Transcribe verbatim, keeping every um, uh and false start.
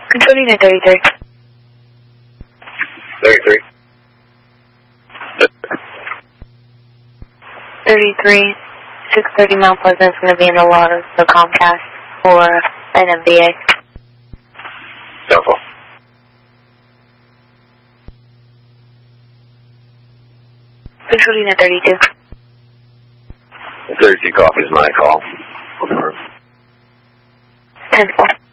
Controlling at thirty-three. thirty-three. thirty-three, six thirty Mount Pleasant is going to be in the water, so Comcast for N M B A. Doubtful. Controlling at thirty-two. thirty-two coffee is my call. ten four.